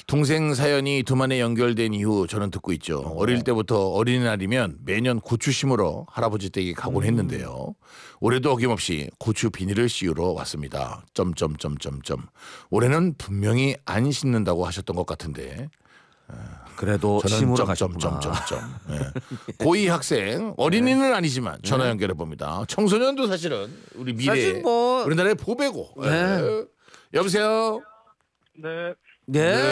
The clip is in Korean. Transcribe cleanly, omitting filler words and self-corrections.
동생 사연이 두만에 연결된 이후 저는 듣고 있죠. 어릴 때부터 어린이날이면 매년 고추 심으러 할아버지 댁에 가곤 했는데요. 올해도 어김없이 고추 비닐을 씌우러 왔습니다. 점점점점점. 올해는 분명히 안 심는다고 하셨던 것 같은데 그래도 저는 심으러 가셨구나. 점점점점점. 예. 고2 학생 어린이는 아니지만 전화 연결해 봅니다. 청소년도 사실은 우리 미래 사실 뭐 우리나라의 보배고. 네. 예. 여보세요. 네. 네.